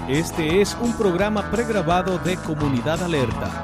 Este es un programa pregrabado de Comunidad Alerta.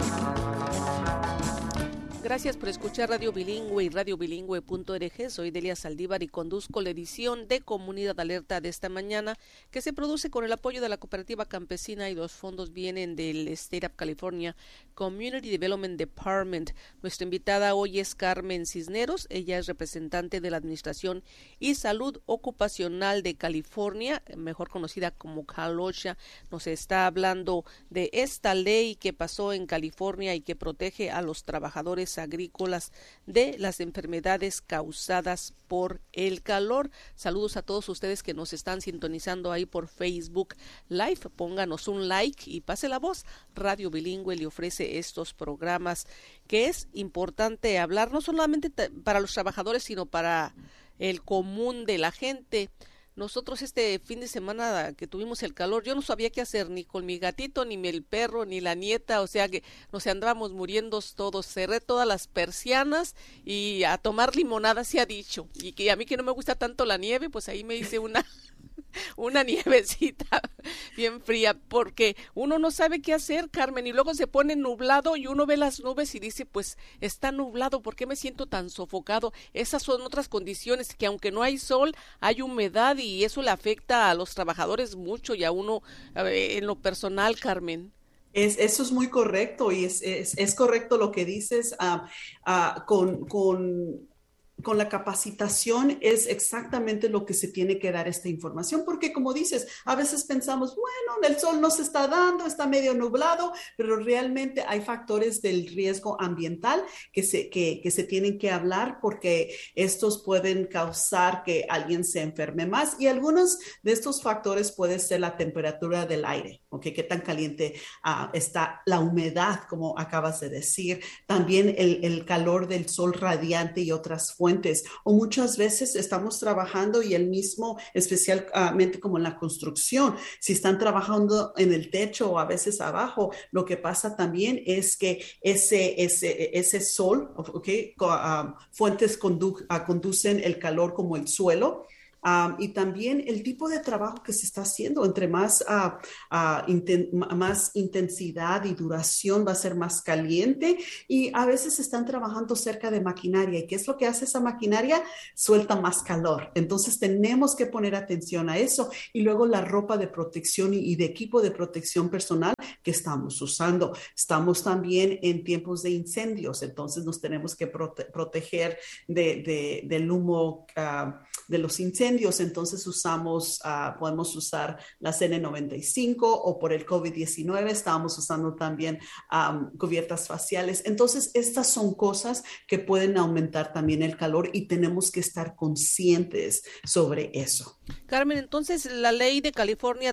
Gracias por escuchar Radio Bilingüe y radiobilingüe.org. Soy Delia Saldívar y conduzco la edición de Comunidad Alerta de esta mañana, que se produce con el apoyo de la Cooperativa Campesina, y los fondos vienen del State of California Community Development Department. Nuestra invitada hoy es Carmen Cisneros. Ella es representante de la Administración y Salud Ocupacional de California, mejor conocida como Cal OSHA. Nos está hablando de esta ley que pasó en California y que protege a los trabajadores agrícolas de las enfermedades causadas por el calor. Saludos a todos ustedes que nos están sintonizando ahí por Facebook Live. Pónganos un like y pase la voz. Radio Bilingüe le ofrece estos programas que es importante hablar, no solamente para los trabajadores, sino para el común de la gente. Nosotros este fin de semana que tuvimos el calor, yo no sabía qué hacer ni con mi gatito, ni el perro, ni la nieta, o sea que nos andábamos muriendo todos. Cerré todas las persianas y a tomar limonada, se ha dicho. Y que a mí que no me gusta tanto la nieve, pues ahí me hice una nievecita bien fría, porque uno no sabe qué hacer, Carmen, y luego se pone nublado y uno ve las nubes y dice, pues está nublado, ¿por qué me siento tan sofocado? Esas son otras condiciones, que aunque no hay sol, hay humedad, y eso le afecta a los trabajadores mucho y a uno en lo personal, Carmen. Eso es muy correcto, y es correcto lo que dices. Con la capacitación es exactamente lo que se tiene que dar esta información, porque como dices, a veces pensamos, bueno, el sol no se está dando, está medio nublado, pero realmente hay factores del riesgo ambiental que se tienen que hablar, porque estos pueden causar que alguien se enferme más, y algunos de estos factores puede ser la temperatura del aire, ¿ok? Qué tan caliente está la humedad, como acabas de decir, también el calor del sol radiante y otras fuentes. O muchas veces estamos trabajando, y el mismo, especialmente como en la construcción, si están trabajando en el techo o a veces abajo, lo que pasa también es que ese sol, okay, fuentes conducen el calor como el suelo. Y también el tipo de trabajo que se está haciendo, entre más intensidad y duración, va a ser más caliente, y a veces están trabajando cerca de maquinaria. ¿Y qué es lo que hace esa maquinaria? Suelta más calor. Entonces tenemos que poner atención a eso, y luego la ropa de protección y de equipo de protección personal que estamos usando. Estamos también en tiempos de incendios, entonces nos tenemos que proteger del humo de los incendios. Entonces podemos usar las N95, o por el COVID-19 estábamos usando también cubiertas faciales. Entonces estas son cosas que pueden aumentar también el calor, y tenemos que estar conscientes sobre eso. Carmen, entonces la ley de California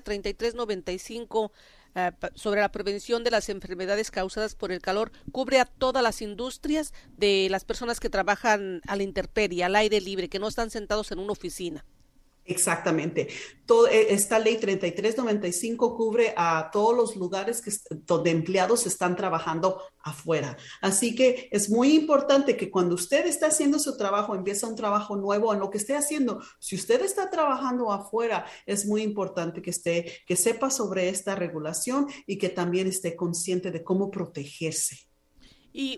3395 sobre la prevención de las enfermedades causadas por el calor cubre a todas las industrias de las personas que trabajan a la intemperie, al aire libre, que no están sentados en una oficina. Exactamente. Esta ley 3395 cubre a todos los lugares donde empleados están trabajando afuera. Así que es muy importante que cuando usted está haciendo su trabajo, empieza un trabajo nuevo en lo que esté haciendo, si usted está trabajando afuera, es muy importante que sepa sobre esta regulación, y que también esté consciente de cómo protegerse. Y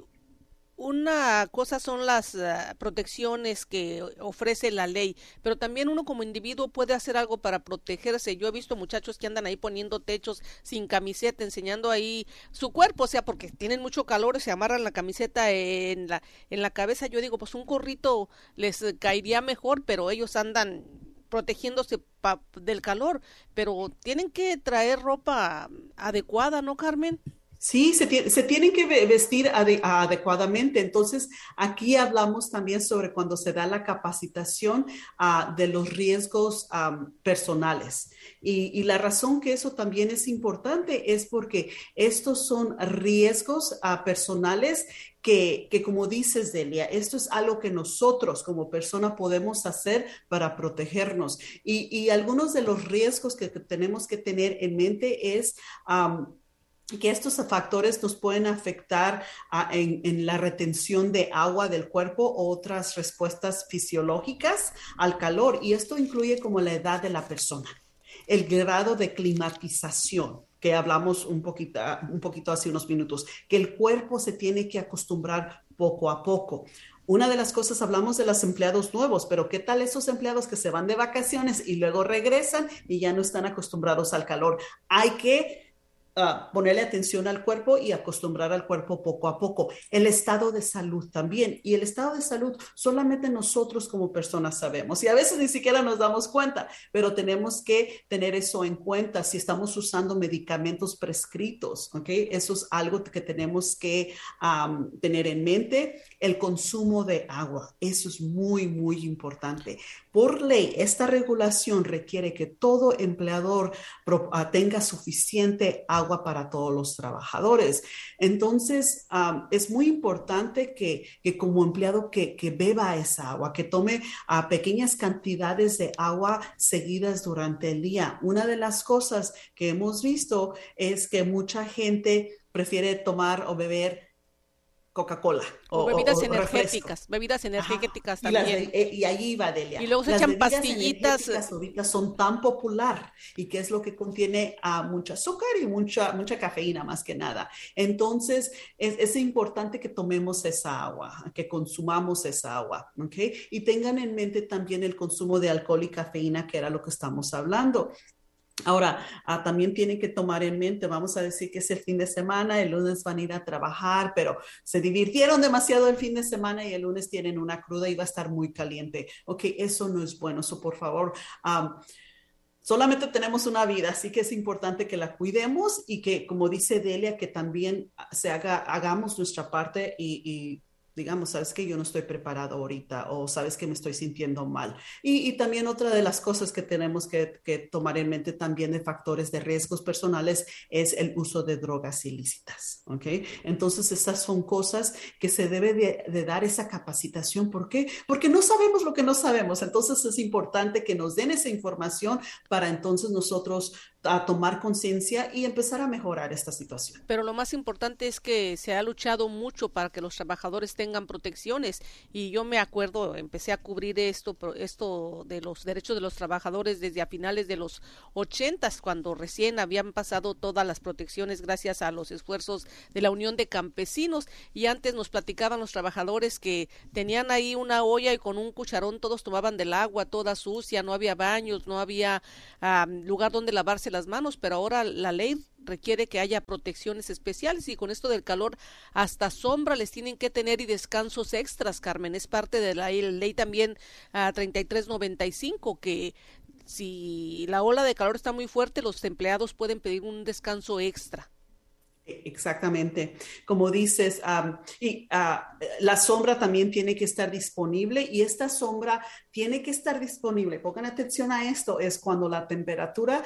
una cosa son las protecciones que ofrece la ley, pero también uno como individuo puede hacer algo para protegerse. Yo he visto muchachos que andan ahí poniendo techos sin camiseta, enseñando ahí su cuerpo, o sea, porque tienen mucho calor y se amarran la camiseta en la cabeza. Yo digo, pues un gorrito les caería mejor, pero ellos andan protegiéndose del calor, pero tienen que traer ropa adecuada, ¿no, Carmen? Sí, se tienen que vestir adecuadamente. Entonces, aquí hablamos también sobre cuando se da la capacitación de los riesgos personales. Y la razón que eso también es importante es porque estos son riesgos personales que como dices, Delia, esto es algo que nosotros como persona podemos hacer para protegernos. Y algunos de los riesgos que tenemos que tener en mente es que estos factores nos pueden afectar en la retención de agua del cuerpo o otras respuestas fisiológicas al calor, y esto incluye como la edad de la persona. el grado de climatización que hablamos un poquito hace unos minutos, que el cuerpo se tiene que acostumbrar poco a poco. Una de las cosas, hablamos de los empleados nuevos, pero ¿qué tal esos empleados que se van de vacaciones y luego regresan y ya no están acostumbrados al calor? Hay que ponerle atención al cuerpo y acostumbrar al cuerpo poco a poco. El estado de salud también. Y el estado de salud solamente nosotros como personas sabemos. Y a veces ni siquiera nos damos cuenta, pero tenemos que tener eso en cuenta si estamos usando medicamentos prescritos, ¿ok? Eso es algo que tenemos que tener en mente. El consumo de agua, eso es muy, muy importante. Por ley, esta regulación requiere que todo empleador tenga suficiente agua para todos los trabajadores. Entonces, es muy importante que como empleado que beba esa agua, que tome pequeñas cantidades de agua seguidas durante el día. Una de las cosas que hemos visto es que mucha gente prefiere tomar o beber Coca-Cola o bebidas energéticas, refresco. Bebidas energéticas Ajá. también. Y allí va, Delia. Y luego se echan pastillitas. Ahorita son tan popular y que es lo que contiene mucha azúcar y mucha cafeína más que nada. Entonces, es importante que tomemos esa agua, que consumamos esa agua, ¿ok? Y tengan en mente también el consumo de alcohol y cafeína, que era lo que estamos hablando. Ahora, también tienen que tomar en mente, vamos a decir que es el fin de semana, el lunes van a ir a trabajar, pero se divirtieron demasiado el fin de semana y el lunes tienen una cruda y va a estar muy caliente. Ok, eso no es bueno, eso por favor, solamente tenemos una vida, así que es importante que la cuidemos y que, como dice Delia, que también hagamos nuestra parte y digamos, sabes que yo no estoy preparado ahorita o sabes que me estoy sintiendo mal. Y también otra de las cosas que tenemos que tomar en mente también de factores de riesgos personales es el uso de drogas ilícitas, ¿ok? Entonces, esas son cosas que se debe de dar esa capacitación. ¿Por qué? Porque no sabemos lo que no sabemos. Entonces, es importante que nos den esa información para entonces nosotros tomar conciencia y empezar a mejorar esta situación. Pero lo más importante es que se ha luchado mucho para que los trabajadores tengan protecciones y yo me acuerdo, empecé a cubrir esto de los derechos de los trabajadores desde a finales de los 80s, cuando recién habían pasado todas las protecciones gracias a los esfuerzos de la Unión de Campesinos, y antes nos platicaban los trabajadores que tenían ahí una olla y con un cucharón todos tomaban del agua toda sucia, no había baños, no había lugar donde lavarse las manos, pero ahora la ley requiere que haya protecciones especiales y con esto del calor hasta sombra les tienen que tener y descansos extras, Carmen. Es parte de la ley también 3395, que si la ola de calor está muy fuerte, los empleados pueden pedir un descanso extra. Exactamente, como dices, la sombra también tiene que estar disponible y esta sombra tiene que estar disponible. Pongan atención a esto, es cuando la temperatura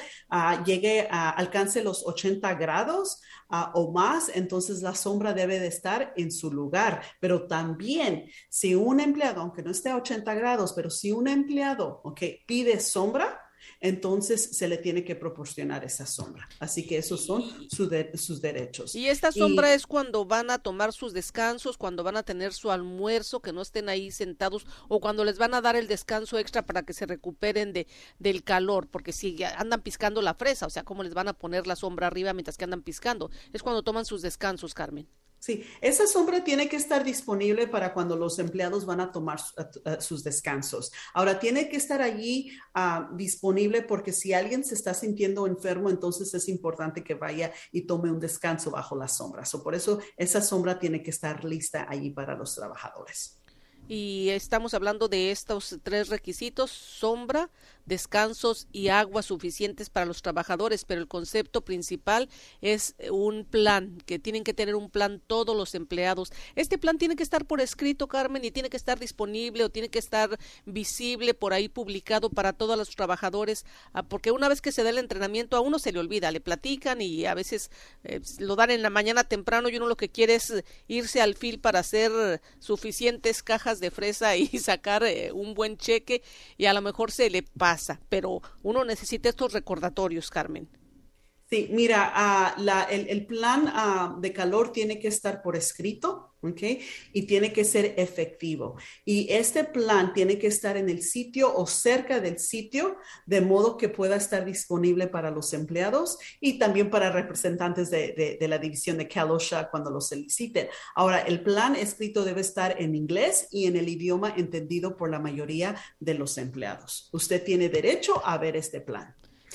alcance los 80 grados o más, entonces la sombra debe de estar en su lugar. Pero también, si un empleado, aunque no esté a 80 grados, pero si un empleado, pide sombra, entonces se le tiene que proporcionar esa sombra. Así que esos son sus derechos. Y esta sombra es cuando van a tomar sus descansos, cuando van a tener su almuerzo, que no estén ahí sentados, o cuando les van a dar el descanso extra para que se recuperen del calor, porque si andan piscando la fresa, o sea, ¿cómo les van a poner la sombra arriba mientras que andan piscando? Es cuando toman sus descansos, Carmen. Sí, esa sombra tiene que estar disponible para cuando los empleados van a tomar sus descansos. Ahora, tiene que estar allí disponible porque si alguien se está sintiendo enfermo, entonces es importante que vaya y tome un descanso bajo la sombra. Por eso, esa sombra tiene que estar lista allí para los trabajadores. Y estamos hablando de estos 3 requisitos: sombra, descansos y agua suficientes para los trabajadores, pero el concepto principal es un plan, que tienen que tener un plan todos los empleados. Este plan tiene que estar por escrito, Carmen, y tiene que estar disponible o tiene que estar visible por ahí publicado para todos los trabajadores, porque una vez que se da el entrenamiento a uno se le olvida, le platican y a veces lo dan en la mañana temprano y uno lo que quiere es irse al fil para hacer suficientes cajas de fresa y sacar un buen cheque y a lo mejor se le pasa, pero uno necesita estos recordatorios, Carmen. Sí, mira, el plan de calor tiene que estar por escrito, ¿ok? Y tiene que ser efectivo. Y este plan tiene que estar en el sitio o cerca del sitio, de modo que pueda estar disponible para los empleados y también para representantes de la división de Cal OSHA cuando lo soliciten. Ahora, el plan escrito debe estar en inglés y en el idioma entendido por la mayoría de los empleados. Usted tiene derecho a ver este plan.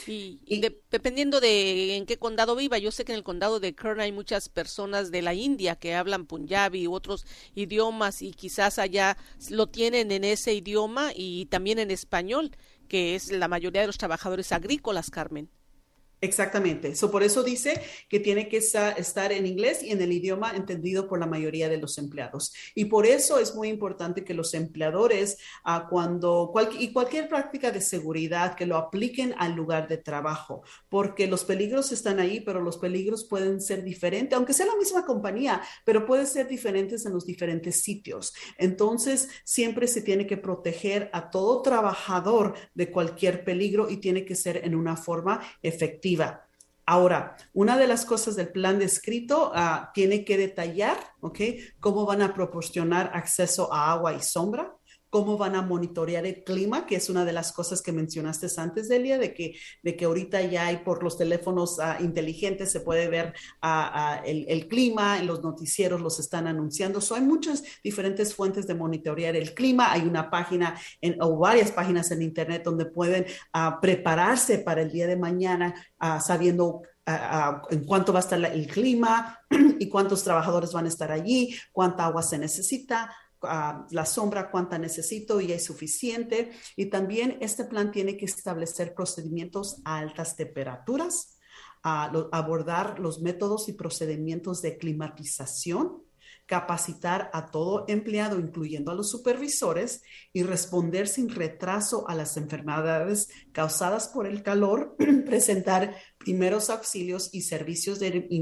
Y Dependiendo de en qué condado viva, yo sé que en el condado de Kern hay muchas personas de la India que hablan punjabi u otros idiomas y quizás allá lo tienen en ese idioma y también en español, que es la mayoría de los trabajadores agrícolas, Carmen. exactamente. Por eso dice que tiene que estar en inglés y en el idioma entendido por la mayoría de los empleados. Y por eso es muy importante que los empleadores, cualquier práctica de seguridad, que lo apliquen al lugar de trabajo, porque los peligros están ahí, pero los peligros pueden ser diferentes, aunque sea la misma compañía, pero pueden ser diferentes en los diferentes sitios. Entonces, siempre se tiene que proteger a todo trabajador de cualquier peligro y tiene que ser en una forma efectiva. Ahora, una de las cosas del plan de escrito tiene que detallar, ¿ok? Cómo van a proporcionar acceso a agua y sombra, cómo van a monitorear el clima, que es una de las cosas que mencionaste antes, Delia, de que ahorita ya hay por los teléfonos inteligentes, se puede ver el clima, en los noticieros los están anunciando. Hay muchas diferentes fuentes de monitorear el clima. Hay una página o varias páginas en internet donde pueden prepararse para el día de mañana sabiendo en cuánto va a estar el clima y cuántos trabajadores van a estar allí, cuánta agua se necesita, la sombra, cuánta necesito y es suficiente. Y también este plan tiene que establecer procedimientos a altas temperaturas, abordar los métodos y procedimientos de climatización, capacitar a todo empleado, incluyendo a los supervisores, y responder sin retraso a las enfermedades causadas por el calor, presentar primeros auxilios y servicios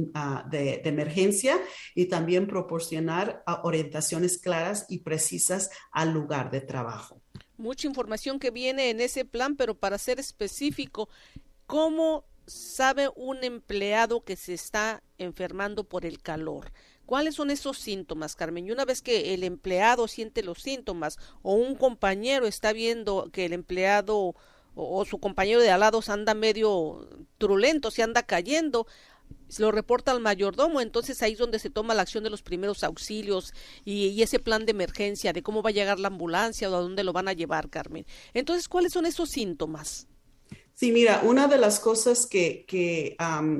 de emergencia y también proporcionar orientaciones claras y precisas al lugar de trabajo. Mucha información que viene en ese plan, pero para ser específico, ¿cómo sabe un empleado que se está enfermando por el calor? ¿Cuáles son esos síntomas, Carmen? Y una vez que el empleado siente los síntomas o un compañero está viendo que el empleado o su compañero de al lado anda medio trulento, se anda cayendo, se lo reporta al mayordomo, entonces ahí es donde se toma la acción de los primeros auxilios y ese plan de emergencia, de cómo va a llegar la ambulancia o a dónde lo van a llevar, Carmen. Entonces, ¿cuáles son esos síntomas? Sí, mira, una de las cosas que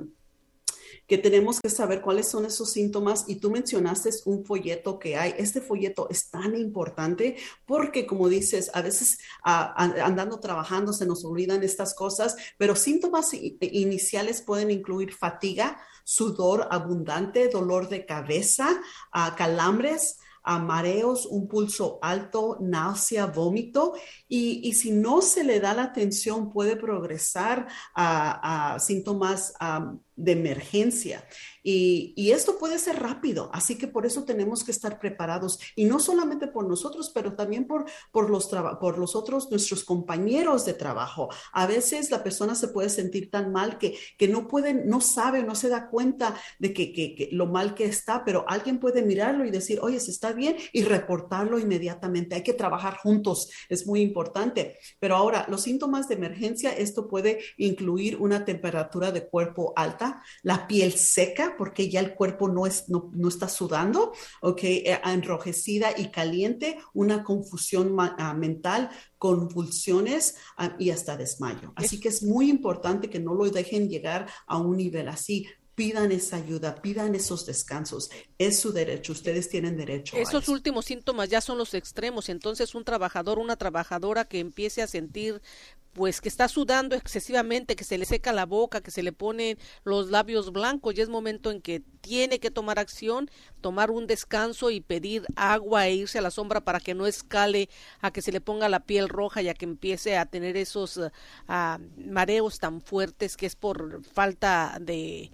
tenemos que saber cuáles son esos síntomas, y tú mencionaste un folleto que hay. Este folleto es tan importante porque, como dices, a veces andando trabajando se nos olvidan estas cosas, pero síntomas iniciales pueden incluir fatiga, sudor abundante, dolor de cabeza, calambres, mareos, un pulso alto, náusea, vómito, y si no se le da la atención puede progresar a síntomas de emergencia. Y esto puede ser rápido, así que por eso tenemos que estar preparados, y no solamente por nosotros, pero también por los otros, nuestros compañeros de trabajo. A veces la persona se puede sentir tan mal que no sabe, no se da cuenta de que lo mal que está, pero alguien puede mirarlo y decir, oye, ¿se está bien? Y reportarlo inmediatamente. Hay que trabajar juntos, es muy importante. Pero ahora, los síntomas de emergencia, esto puede incluir una temperatura de cuerpo alta, la piel seca, porque ya el cuerpo no está sudando, ¿okay? Enrojecida y caliente, una confusión mental, convulsiones y hasta desmayo. Así que es muy importante que no lo dejen llegar a un nivel así. Pidan esa ayuda, pidan esos descansos. Es su derecho, ustedes tienen derecho a eso. Esos últimos síntomas ya son los extremos, entonces un trabajador, una trabajadora que empiece a sentir pues que está sudando excesivamente, que se le seca la boca, que se le ponen los labios blancos, ya es momento en que tiene que tomar acción, tomar un descanso y pedir agua e irse a la sombra para que no escale a que se le ponga la piel roja y a que empiece a tener esos mareos tan fuertes que es por falta de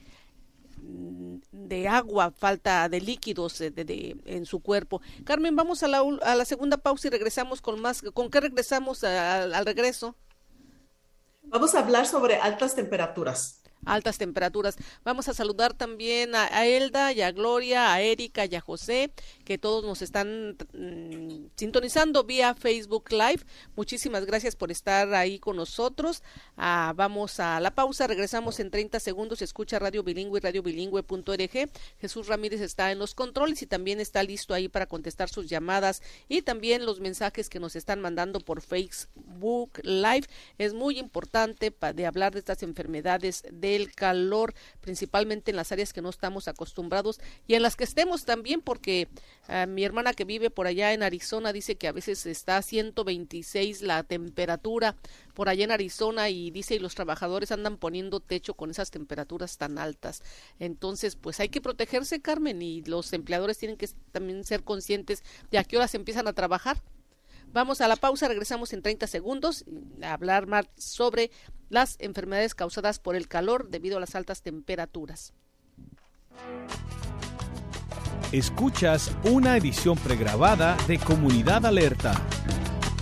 agua, falta de líquidos en su cuerpo. Carmen, vamos a la segunda pausa y regresamos con más. ¿Con qué regresamos al regreso? Vamos a hablar sobre altas temperaturas. altas temperaturas. Vamos a saludar también a Elda y a Gloria, a Erika y a José, que todos nos están sintonizando vía Facebook Live. Muchísimas gracias por estar ahí con nosotros. Vamos a la pausa, regresamos en 30 segundos. Escucha Radio Bilingüe y radiobilingüe.org. Jesús Ramírez está en los controles y también está listo ahí para contestar sus llamadas y también los mensajes que nos están mandando por Facebook Live. Es muy importante de hablar de estas enfermedades del calor, principalmente en las áreas que no estamos acostumbrados y en las que estemos también, porque mi hermana que vive por allá en Arizona dice que a veces está a 126 la temperatura por allá en Arizona y dice y los trabajadores andan poniendo techo con esas temperaturas tan altas. Entonces pues hay que protegerse, Carmen, y los empleadores tienen que también ser conscientes de a qué horas empiezan a trabajar. Vamos a la pausa, regresamos en 30 segundos a hablar más sobre las enfermedades causadas por el calor debido a las altas temperaturas. Escuchas una edición pregrabada de Comunidad Alerta.